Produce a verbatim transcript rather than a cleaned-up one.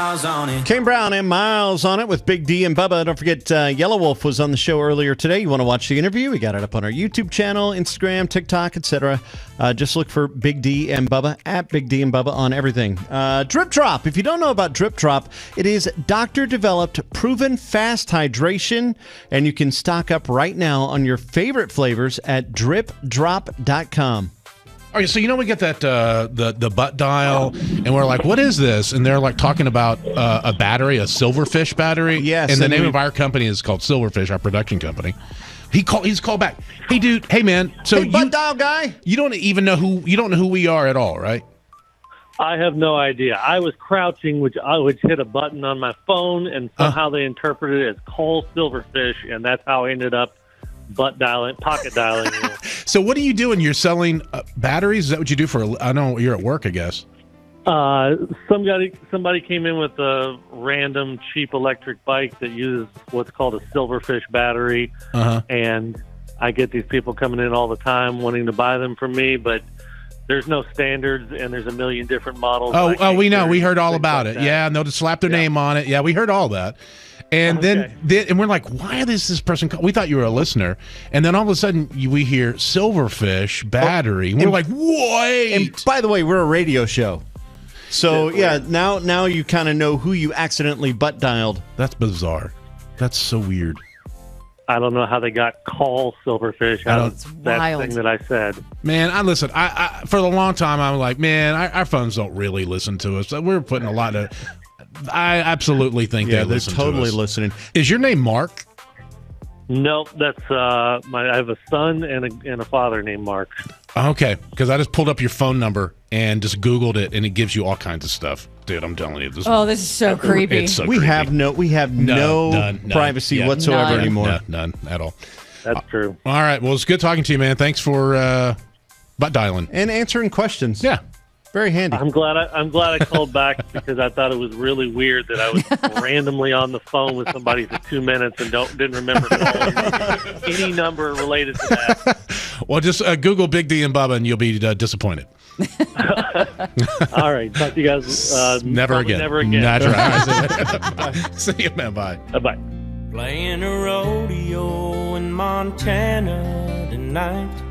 Miles on it. Kane Brown and Miles on it with Big D and Bubba. Don't forget, uh, Yellow Wolf was on the show earlier today. You want to watch the interview? We got it up on our YouTube channel, Instagram, TikTok, et cetera. Uh, just look for Big D and Bubba, at Big D and Bubba on everything. Uh, Drip Drop. If you don't know about Drip Drop, it is doctor-developed, proven fast hydration, and you can stock up right now on your favorite flavors at drip drop dot com. Okay, so you know we get that uh, the the butt dial, and we're like, "What is this?" And they're like talking about uh, a battery, a Silverfish battery. Yes, and the and name we- of our company is called Silverfish, our production company. He called. He's called back. Hey, dude. Hey, man. So Hey, you, butt dial guy. you don't even know who you don't know who we are at all, right? I have no idea. I was crouching, which I would hit a button on my phone, and somehow they interpreted it as call Silverfish, and that's how I ended up butt dialing, pocket dialing. You. So what are you doing? You're selling uh, batteries? Is that what you do for? A, I know you're at work, I guess. Uh, somebody somebody came in with a random cheap electric bike that uses what's called a Silverfish battery, Uh-huh. and I get these people coming in all the time wanting to buy them from me, but there's no standards, and there's a million different models. Oh, I oh, can't we know. carry We heard all things about like it. that. Yeah, and they'll just slap their Yeah. name on it. Yeah, we heard all that. And Okay. then, then, and we're like, why is this person call-? We thought you were a listener. And then all of a sudden, you, we hear Silverfish battery. and we're and- like, wait. And by the way, we're a radio show. So, yeah, now now you kind of know who you accidentally butt dialed. That's bizarre. That's so weird. I don't know how they got call Silverfish I out don't- of that wild. thing that I said. Man, I listen. I, I for a long time, I'm like, man, our, our phones don't really listen to us. We're putting a lot of. I absolutely think Yeah, they they're listen totally to us. listening. Is your name Mark? Nope, that's uh, my. I have a son and a and a father named Mark. Okay, because I just pulled up your phone number and just Googled it, and it gives you all kinds of stuff, dude. I'm telling you, this. Oh, this is so creepy. It's so we creepy. have no we have No, no, none, none. privacy Yeah. whatsoever None. anymore. No, none at all. That's true. All right. Well, it's good talking to you, man. Thanks for uh, butt dialing. And answering questions. Yeah. Very handy. I'm glad I, I'm glad I called back because I thought it was really weird that I was randomly on the phone with somebody for two minutes and don't didn't remember calling any number related to that. Well, just uh, Google Big D and Bubba, and you'll be uh, disappointed. All right, talk to you guys. Uh, Never probably again. Never again. That's right. See you, man. Bye. Uh, bye. Playing a rodeo in Montana tonight.